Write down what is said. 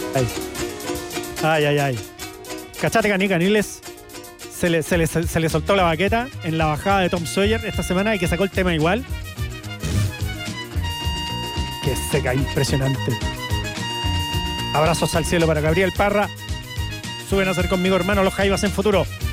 Ay. Cachate que a Nick Caniles se le soltó la baqueta en la bajada de Tom Sawyer esta semana y que sacó el tema igual. Qué seca, impresionante. Abrazos al cielo para Gabriel Parra. Suben a ser conmigo, hermano, los Jaivas en futuro.